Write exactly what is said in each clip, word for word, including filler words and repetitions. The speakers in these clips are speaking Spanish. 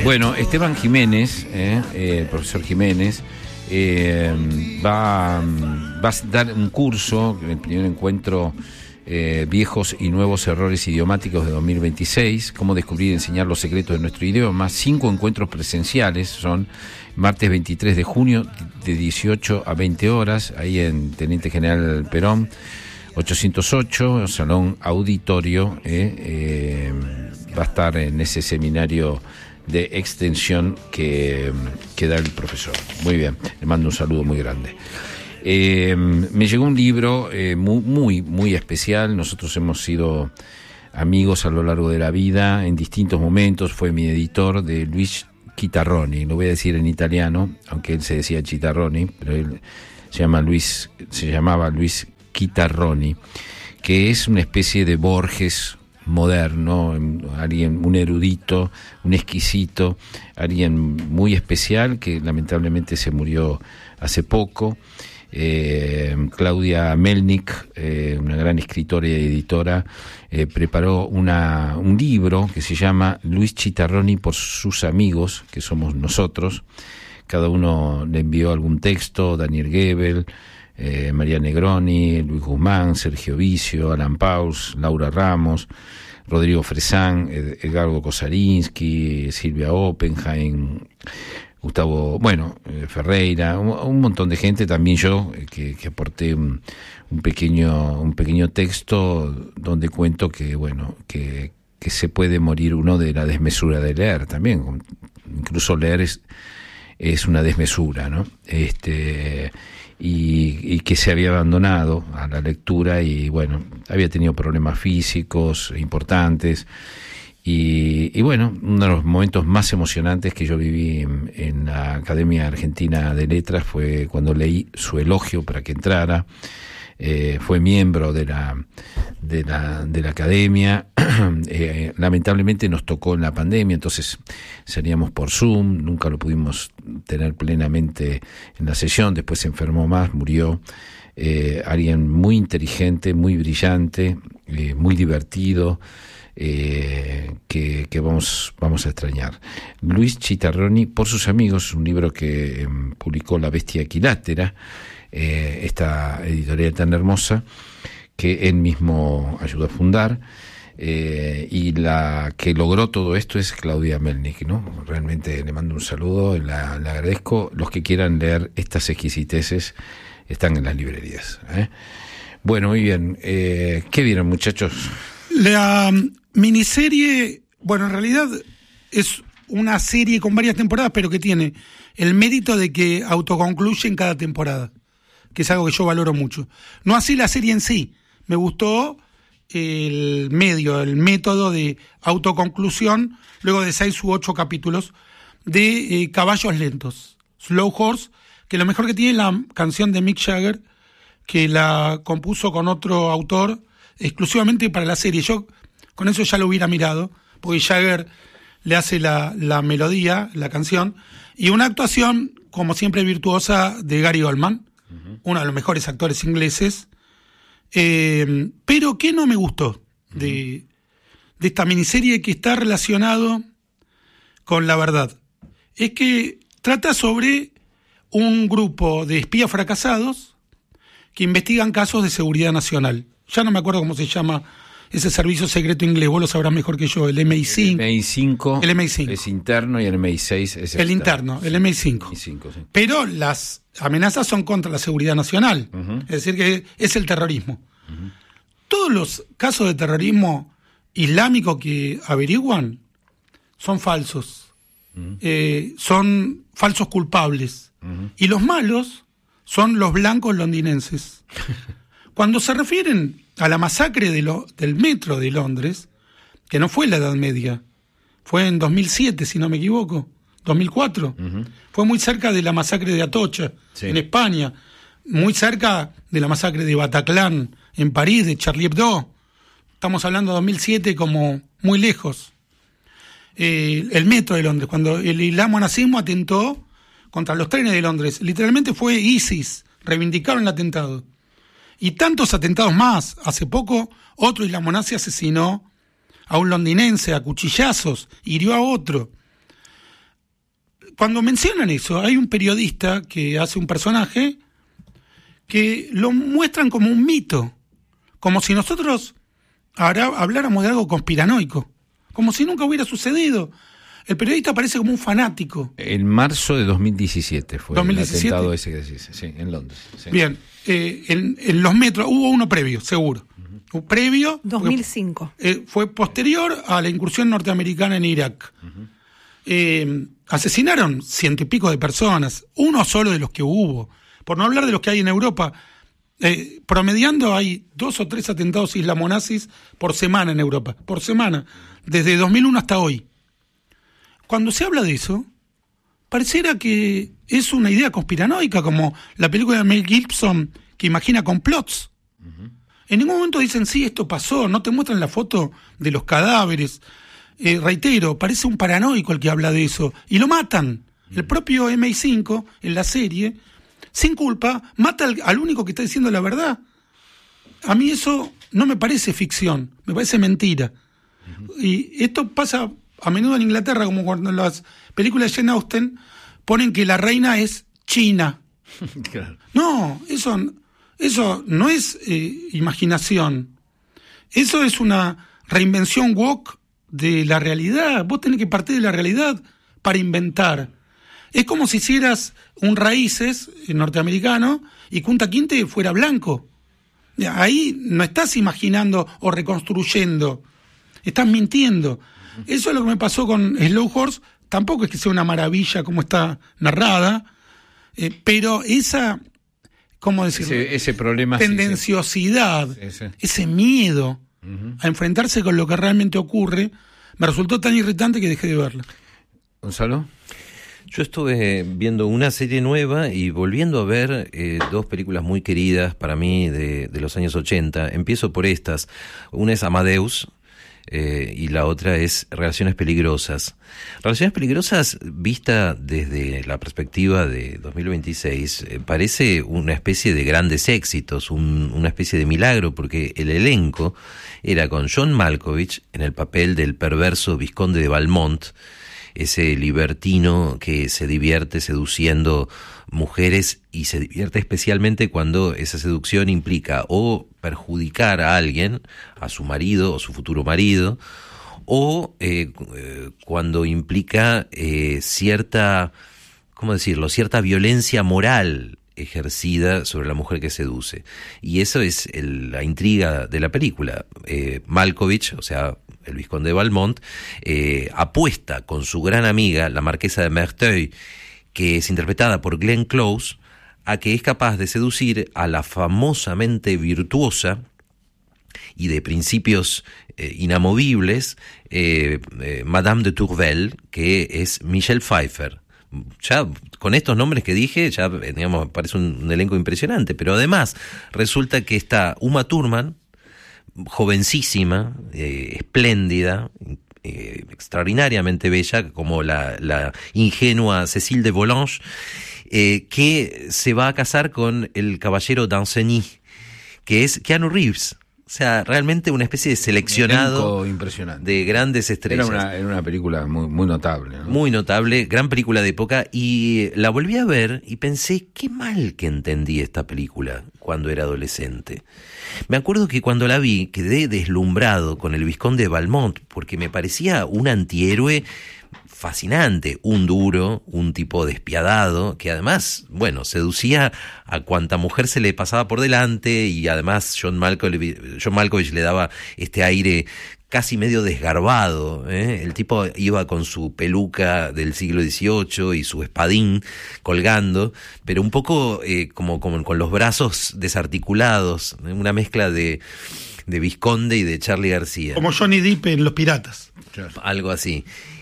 Bueno, Esteban Jiménez, eh, eh, el profesor Jiménez, eh, va, va a dar un curso, el primer encuentro eh, Viejos y Nuevos Errores Idiomáticos de dos mil veintiséis, cómo descubrir y enseñar los secretos de nuestro idioma. Cinco encuentros presenciales, son martes veintitrés de junio de dieciocho a veinte horas, ahí en Teniente General Perón ochocientos ocho, Salón Auditorio, eh, eh, va a estar en ese seminario de extensión que, que da el profesor. Muy bien, le mando un saludo muy grande. Eh, me llegó un libro eh, muy, muy, muy especial. Nosotros hemos sido amigos a lo largo de la vida, en distintos momentos. Fue mi editor, de Luis Chitarroni, lo voy a decir en italiano, aunque él se decía Chitarroni, pero él se llama Luis, se llamaba Luis Chitarroni, que es una especie de Borges moderno, alguien, un erudito, un exquisito, alguien muy especial que lamentablemente se murió hace poco. Eh, Claudia Melnik, eh, una gran escritora y editora, eh, preparó una, un libro que se llama Luis Chitarroni por sus amigos, que somos nosotros. Cada uno le envió algún texto, Daniel Gebel, Eh, María Negroni, Luis Guzmán, Sergio Vicio, Alan Paus, Laura Ramos, Rodrigo Fresán, Ed- Edgardo Kosarinsky, Silvia Oppenheim, Gustavo, bueno, eh, Ferreira, un, un montón de gente, también yo, eh, que, que aporté un, un pequeño, un pequeño texto donde cuento que, bueno, que, que se puede morir uno de la desmesura de leer también, incluso leer es, es una desmesura, ¿no? Este... Y, y que se había abandonado a la lectura y bueno, había tenido problemas físicos importantes y, y bueno, uno de los momentos más emocionantes que yo viví en, en la Academia Argentina de Letras fue cuando leí su elogio para que entrara. Eh, fue miembro de la de la, de la academia. eh, lamentablemente nos tocó en la pandemia, entonces salíamos por Zoom, nunca lo pudimos tener plenamente en la sesión. Después se enfermó más, murió. Eh, alguien muy inteligente, muy brillante, eh, muy divertido, eh, que, que vamos, vamos a extrañar. Luis Chitarroni por sus amigos, un libro que eh, publicó La Bestia Equilátera, Eh, esta editorial tan hermosa que él mismo ayudó a fundar, eh, y la que logró todo esto es Claudia Melnik, ¿no? Realmente le mando un saludo, la, le agradezco. Los que quieran leer estas exquisiteces están en las librerías, ¿eh? Bueno, muy bien, eh, ¿qué vieron, muchachos? La um, miniserie, bueno, en realidad es una serie con varias temporadas, pero que tiene el mérito de que autoconcluye en cada temporada, que es algo que yo valoro mucho. No así la serie en sí. Me gustó el medio, el método de autoconclusión, luego de seis u ocho capítulos, de eh, Caballos Lentos, Slow Horse, que lo mejor que tiene es la canción de Mick Jagger, que la compuso con otro autor, exclusivamente para la serie. Yo con eso ya lo hubiera mirado, porque Jagger le hace la, la melodía, la canción, y una actuación, como siempre, virtuosa de Gary Oldman, uno de los mejores actores ingleses. Eh, pero ¿qué no me gustó de, de esta miniserie que está relacionado con la verdad? Es que trata sobre un grupo de espías fracasados que investigan casos de seguridad nacional. Ya no me acuerdo cómo se llama ese servicio secreto inglés, vos lo sabrás mejor que yo, el M I cinco. El M I cinco, el M I cinco es interno y el M I seis es el interno, el M I cinco. M I cinco, sí. Pero las amenazas son contra la seguridad nacional, Uh-huh. es decir, que es el terrorismo. Uh-huh. Todos los casos de terrorismo islámico que averiguan son falsos, uh-huh. eh, son falsos culpables, uh-huh. y los malos son los blancos londinenses. Cuando se refieren a la masacre de lo, del metro de Londres, que no fue en la Edad Media, fue en dos mil siete, si no me equivoco, dos mil cuatro, uh-huh. fue muy cerca de la masacre de Atocha, sí. en España, muy cerca de la masacre de Bataclan, en París, de Charlie Hebdo. Estamos hablando de dos mil siete como muy lejos. Eh, el metro de Londres, cuando el islamo nazismo atentó contra los trenes de Londres, literalmente fue ISIS, reivindicaron el atentado. Y tantos atentados más. Hace poco, otro islamonazi asesinó a un londinense a cuchillazos, hirió a otro. cuando mencionan eso, hay un periodista que hace un personaje que lo muestran como un mito, como si nosotros ahora habláramos de algo conspiranoico, como si nunca hubiera sucedido. El periodista parece como un fanático. En marzo de dos mil diecisiete fue ¿dos mil diecisiete? El atentado ese que decís, sí, en Londres. Sí. Bien, eh, en, en los metros, hubo uno previo, seguro. Uh-huh. Previo. dos mil cinco. Fue, eh, fue posterior a la incursión norteamericana en Irak. Uh-huh. Eh, asesinaron ciento y pico de personas, uno solo de los que hubo. Por no hablar de los que hay en Europa. Eh, promediando hay dos o tres atentados islamonazis por semana en Europa. Por semana. Desde dos mil uno hasta hoy. Cuando se habla de eso, pareciera que es una idea conspiranoica, como la película de Mel Gibson, que imagina complots. Uh-huh. En ningún momento dicen, sí, esto pasó, no te muestran la foto de los cadáveres. Eh, reitero, parece un paranoico el que habla de eso. Y lo matan. Uh-huh. El propio M I cinco, en la serie, sin culpa, mata al, al único que está diciendo la verdad. A mí eso no me parece ficción, me parece mentira. Uh-huh. Y esto pasa a menudo en Inglaterra, como cuando en las películas de Jane Austen ponen que la reina es china. Claro. No, eso, eso no es eh, imaginación. Eso es una reinvención woke de la realidad. Vos tenés que partir de la realidad para inventar. Es como si hicieras un Raíces norteamericano y Kunta Kinte fuera blanco. Ahí no estás imaginando o reconstruyendo, estás mintiendo. Eso es lo que me pasó con Slow Horse. Tampoco es que sea una maravilla como está narrada, eh, pero esa, ¿cómo decirlo? Ese, ese problema, tendenciosidad, sí, sí. ese miedo uh-huh. a enfrentarse con lo que realmente ocurre, me resultó tan irritante que dejé de verla. ¿Gonzalo? Yo estuve viendo una serie nueva y volviendo a ver eh, dos películas muy queridas para mí de, de los años ochenta. Empiezo por estas. Una es Amadeus. Eh, y la otra es Relaciones Peligrosas. Relaciones Peligrosas, vista desde la perspectiva de dos mil veintiséis, eh, parece una especie de grandes éxitos, un, una especie de milagro, porque el elenco era con John Malkovich en el papel del perverso vizconde de Valmont, ese libertino que se divierte seduciendo mujeres y se divierte especialmente cuando esa seducción implica o perjudicar a alguien, a su marido o su futuro marido, o eh, eh, cuando implica eh, cierta, ¿cómo decirlo?, cierta violencia moral ejercida sobre la mujer que seduce. Y eso es el, la intriga de la película. Eh, Malkovich, o sea, el vizconde de Valmont, eh, apuesta con su gran amiga, la marquesa de Merteuil, que es interpretada por Glenn Close, a que es capaz de seducir a la famosamente virtuosa y de principios eh, inamovibles eh, eh, Madame de Tourvel, que es Michelle Pfeiffer. Ya con estos nombres que dije, ya digamos, parece un, un elenco impresionante, pero además resulta que está Uma Thurman, jovencísima, eh, espléndida, eh, extraordinariamente bella, como la, la ingenua Cécile de Volanges, eh, que se va a casar con el caballero Danceny, que es Keanu Reeves. O sea, realmente una especie de seleccionado impresionante de grandes estrellas. Era una, era una película muy, muy notable, ¿no? Muy notable, gran película de época, y la volví a ver y pensé, qué mal que entendí esta película cuando era adolescente. Me acuerdo que cuando la vi quedé deslumbrado con el vizconde de Valmont, porque me parecía un antihéroe fascinante, un duro, un tipo despiadado, que además, bueno, seducía a cuanta mujer se le pasaba por delante, y además John Malkovich, John Malkovich le daba este aire casi medio desgarbado, ¿eh? El tipo iba con su peluca del siglo dieciocho y su espadín colgando, pero un poco eh, como, como con los brazos desarticulados, ¿eh? Una mezcla de, de Vizconde y de Charly García. Como Johnny Depp en Los Piratas. Claro. Algo así.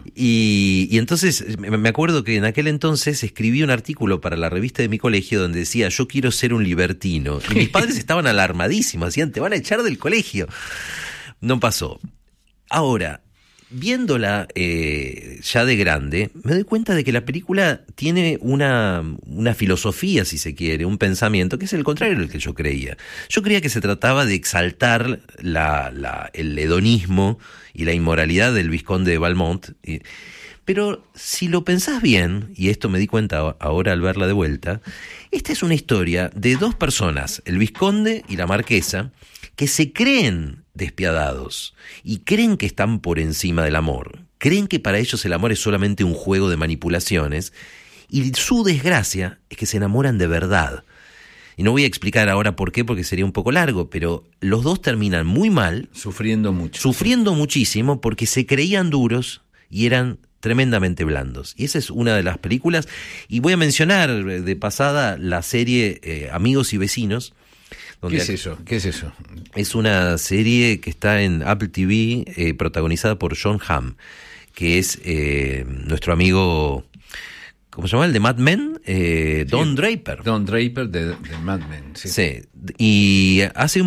Y, y entonces me acuerdo que en aquel entonces escribí un artículo para la revista de mi colegio donde decía, yo quiero ser un libertino. Y mis padres estaban alarmadísimos, decían, te van a echar del colegio. No pasó. Ahora, viéndola eh, ya de grande, me doy cuenta de que la película tiene una, una filosofía, si se quiere, un pensamiento que es el contrario del que yo creía. Yo creía que se trataba de exaltar la, la, el hedonismo y la inmoralidad del vizconde de Valmont, y, pero si lo pensás bien, y esto me di cuenta ahora al verla de vuelta, esta es una historia de dos personas, el vizconde y la marquesa, que se creen despiadados y creen que están por encima del amor. Creen que para ellos el amor es solamente un juego de manipulaciones y su desgracia es que se enamoran de verdad. Y no voy a explicar ahora por qué, porque sería un poco largo, pero los dos terminan muy mal. Sufriendo mucho. Sufriendo muchísimo porque se creían duros y eran tremendamente blandos. Y esa es una de las películas. Y voy a mencionar de pasada la serie eh, Amigos y Vecinos. ¿Qué es eso? ¿Qué es eso? Es una serie que está en Apple T V, eh, protagonizada por Jon Hamm, que es eh, nuestro amigo, ¿cómo se llama? El de Mad Men, eh, Don sí, Draper. Don Draper de, de Mad Men, sí. Sí, y hace un